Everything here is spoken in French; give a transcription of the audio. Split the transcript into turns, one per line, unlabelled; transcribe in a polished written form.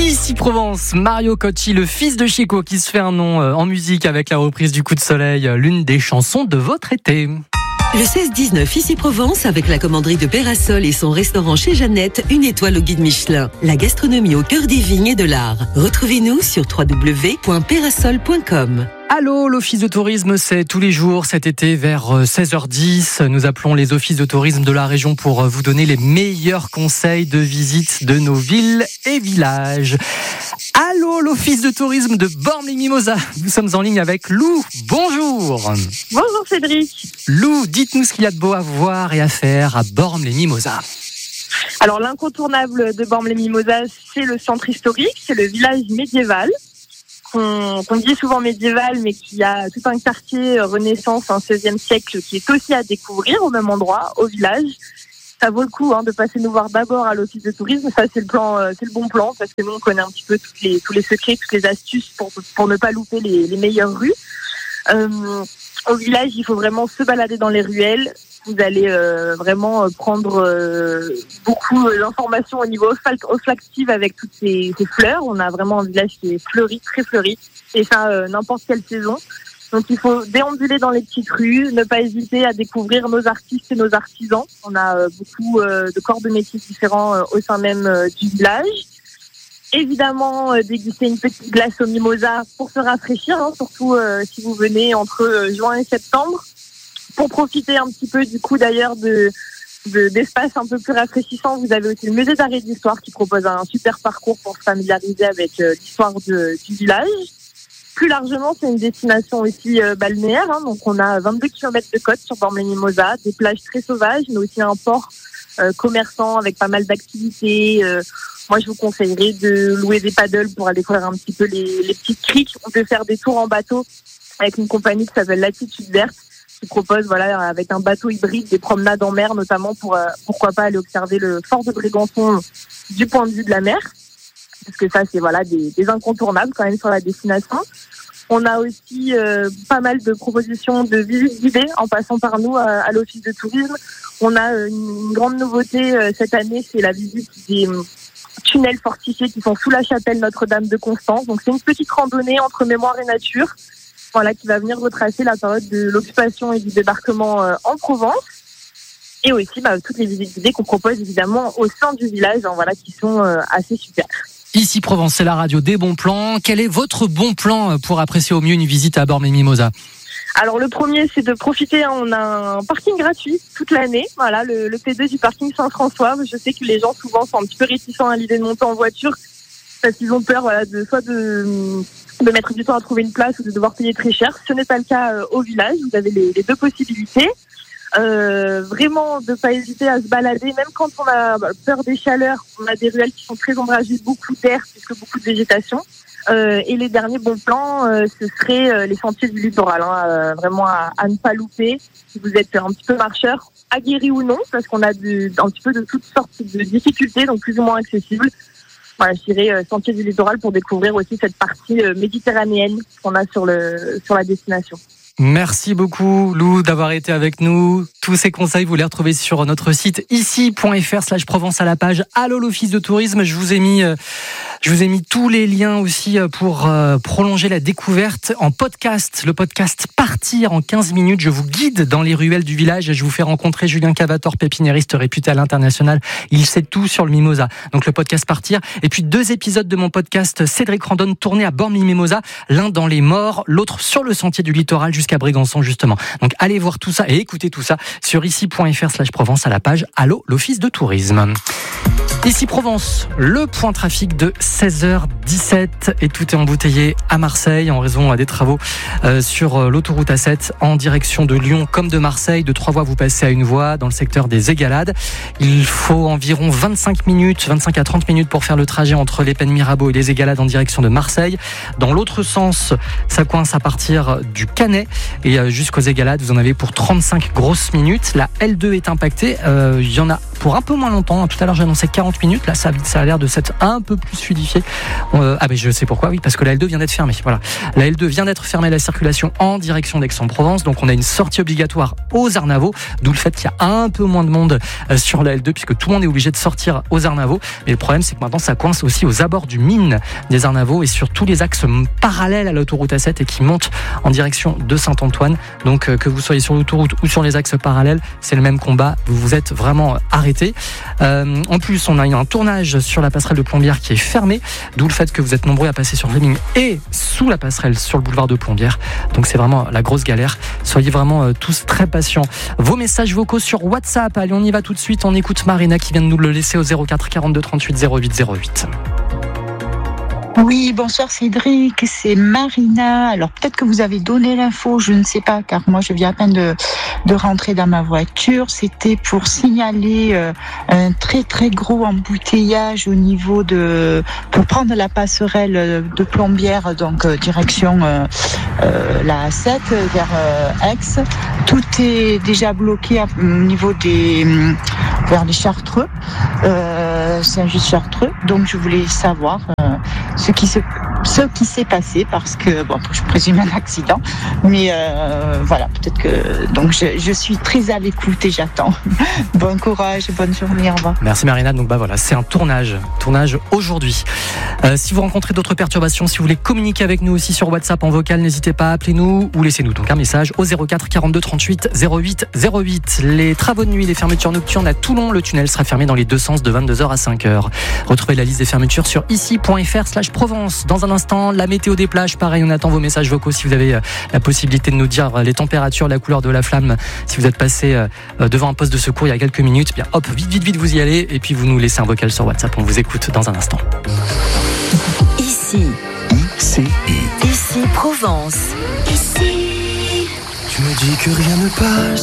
Ici Provence, Mario Cocci, le fils de Chico, qui se fait un nom en musique avec la reprise du Coup de Soleil, l'une des chansons de votre été.
Le 16-19 Ici Provence avec la commanderie de Pérasol et son restaurant chez Jeannette, une étoile au guide Michelin. La gastronomie au cœur des vignes et de l'art. Retrouvez-nous sur www.perasol.com.
Allô, l'office de tourisme, c'est tous les jours cet été vers 16h10. Nous appelons les offices de tourisme de la région pour vous donner les meilleurs conseils de visite de nos villes et villages. Allô, l'office de tourisme de Bormes-les-Mimosas. Nous sommes en ligne avec Lou. Bonjour.
Bonjour Cédric.
Lou, dites-nous ce qu'il y a de beau à voir et à faire à Bormes-les-Mimosas.
Alors l'incontournable de Bormes-les-Mimosas, c'est le centre historique, c'est le village médiéval. Qu'on dit souvent médiéval, mais qui a tout un quartier Renaissance, un 16e siècle, qui est aussi à découvrir au même endroit, au village. Ça vaut le coup de passer nous voir d'abord à l'office de tourisme. Ça, c'est le bon plan, parce que nous, on connaît un petit peu tous les secrets, toutes les astuces pour ne pas louper les meilleures rues. Au village, il faut vraiment se balader dans les ruelles. Vous allez vraiment prendre beaucoup d'informations au niveau olfactif avec toutes ces fleurs. On a vraiment un village qui est fleuri, très fleuri, et ça n'importe quelle saison. Donc il faut déambuler dans les petites rues, ne pas hésiter à découvrir nos artistes et nos artisans. On a beaucoup de corps de métiers différents au sein même du village. Évidemment, déguster une petite glace au mimosa pour se rafraîchir, surtout si vous venez entre juin et septembre. Pour profiter un petit peu du coup d'ailleurs d'espaces un peu plus rafraîchissants, vous avez aussi le musée d'art et d'histoire qui propose un super parcours pour se familiariser avec l'histoire du village. Plus largement, c'est une destination aussi balnéaire, donc on a 22 km de côte sur Bormes-les-Mimosas, des plages très sauvages, mais aussi un port commerçant avec pas mal d'activités. Moi, je vous conseillerais de louer des paddles pour aller découvrir un petit peu les petites criques. On peut faire des tours en bateau avec une compagnie qui s'appelle Latitude Verte, qui propose, avec un bateau hybride, des promenades en mer, notamment pour, pourquoi pas, aller observer le fort de Brégançon du point de vue de la mer. Parce que ça, c'est des incontournables quand même sur la destination. On a aussi pas mal de propositions de visites guidées en passant par nous à l'office de tourisme. On a une grande nouveauté cette année, c'est la visite des tunnels fortifiés qui sont sous la chapelle Notre-Dame de Constance. Donc c'est une petite randonnée entre mémoire et nature, qui va venir retracer la période de l'occupation et du débarquement en Provence. Et aussi toutes les visites guidées qu'on propose évidemment au sein du village, qui sont assez super.
Ici Provence, c'est la radio des bons plans. Quel est votre bon plan pour apprécier au mieux une visite à Bormes-les-Mimosas ?
Alors le premier, c'est de profiter, on a un parking gratuit toute l'année, le P2 du parking Saint-François. Je sais que les gens souvent sont un petit peu réticents à l'idée de monter en voiture parce qu'ils ont peur de mettre du temps à trouver une place ou de devoir payer très cher. Ce n'est pas le cas au village, vous avez les deux possibilités. Vraiment de pas hésiter à se balader, même quand on a peur des chaleurs, on a des ruelles qui sont très ombragées, beaucoup d'air puisque beaucoup de végétation. Et les derniers bons plans, ce seraient les sentiers du littoral, vraiment à ne pas louper. Si vous êtes un petit peu marcheur, aguerri ou non, parce qu'on a un petit peu de toutes sortes de difficultés, donc plus ou moins accessibles. Je dirais sentiers du littoral pour découvrir aussi cette partie méditerranéenne qu'on a sur la destination.
Merci beaucoup Lou d'avoir été avec nous. Tous ces conseils, vous les retrouvez sur notre site ici.fr/Provence à la page Allô l'office de tourisme. Je vous ai mis tous les liens aussi pour prolonger la découverte en podcast. Le podcast Partir en 15 minutes. Je vous guide dans les ruelles du village et je vous fais rencontrer Julien Cavator, pépiniériste réputé à l'international. Il sait tout sur le mimosa. Donc le podcast Partir. Et puis 2 épisodes de mon podcast Cédric Randonne tourné à Bormes-les-Mimosas. L'un dans les morts, l'autre sur le sentier du littoral jusqu'à Brégançon justement. Donc allez voir tout ça et écoutez tout ça sur ici.fr/Provence à la page Allô l'office de tourisme. Ici Provence, le point trafic de 16h17 et tout est embouteillé à Marseille en raison des travaux sur l'autoroute A7 en direction de Lyon comme de Marseille. De 3 voies, vous passez à une voie dans le secteur des Égalades. Il faut environ 25 à 30 minutes pour faire le trajet entre les Pennes Mirabeau et les Égalades en direction de Marseille. Dans l'autre sens, ça coince à partir du Canet et jusqu'aux Égalades, vous en avez pour 35 grosses minutes. La L2 est impactée, il y en a pour un peu moins longtemps. Tout à l'heure, j'annonçais 40 minutes. Là, ça a l'air de s'être un peu plus fluidifié. Mais je sais pourquoi, oui, parce que la L2 vient d'être fermée. Voilà. La L2 vient d'être fermée à la circulation en direction d'Aix-en-Provence. Donc, on a une sortie obligatoire aux Arnavaux, d'où le fait qu'il y a un peu moins de monde sur la L2, puisque tout le monde est obligé de sortir aux Arnavaux. Mais le problème, c'est que maintenant, ça coince aussi aux abords du mine des Arnavaux et sur tous les axes parallèles à l'autoroute A7 et qui montent en direction de Saint-Antoine. Donc, que vous soyez sur l'autoroute ou sur les axes parallèles, c'est le même combat. Vous vous êtes vraiment arrêtés. En plus, on a un tournage sur la passerelle de Plombières qui est fermée, d'où le fait que vous êtes nombreux à passer sur Vléming et sous la passerelle sur le boulevard de Plombières. Donc c'est vraiment la grosse galère. Soyez vraiment tous très patients. Vos messages vocaux sur WhatsApp. Allez, on y va tout de suite. On écoute Marina qui vient de nous le laisser au 04 42 38 08 08.
Oui, bonsoir Cédric, c'est Marina. Alors peut-être que vous avez donné l'info, je ne sais pas, car moi je viens à peine de rentrer dans ma voiture. C'était pour signaler un très très gros embouteillage au niveau pour prendre la passerelle de Plombières, donc direction la A7 vers Aix. Tout est déjà bloqué au niveau vers les Chartreux, Saint-Just-Chartreux. Donc je voulais savoir ce qui s'est passé, parce que je présume un accident, mais voilà, peut-être que donc je suis très à l'écoute et j'attends. Bon courage, bonne journée, au revoir.
Merci Marina. Donc voilà, c'est un tournage aujourd'hui. Si vous rencontrez d'autres perturbations, si vous voulez communiquer avec nous aussi sur WhatsApp en vocal, n'hésitez pas, appelez-nous ou laissez-nous donc un message au 04 42 38 08 08. Les travaux de nuit, les fermetures nocturnes à Toulon, le tunnel sera fermé dans les deux sens de 22h à 5h. Retrouvez la liste des fermetures sur ici.fr/Provence. Dans un instant, la météo des plages, pareil, on attend vos messages vocaux si vous avez la possibilité de nous dire les températures, la couleur de la flamme. Si vous êtes passé devant un poste de secours il y a quelques minutes, bien hop, vite vous y allez et puis vous nous laissez un vocal sur WhatsApp. On vous écoute dans un instant.
Ici Provence. Ici.
Tu me dis que rien ne passe.